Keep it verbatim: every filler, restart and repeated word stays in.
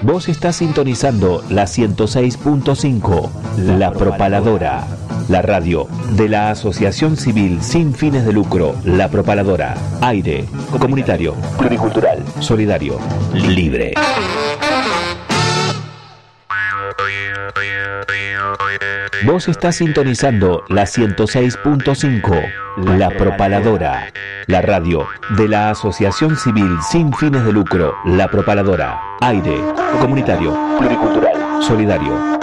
Vos estás sintonizando la ciento seis punto cinco, La Propaladora, la radio de la Asociación Civil Sin Fines de Lucro, La Propaladora. Aire, comunitario, pluricultural, solidario, libre. Vos estás sintonizando la ciento seis punto cinco, La Propaladora, la radio de la Asociación Civil Sin Fines de Lucro, La Propaladora. Aire, comunitario, pluricultural, solidario.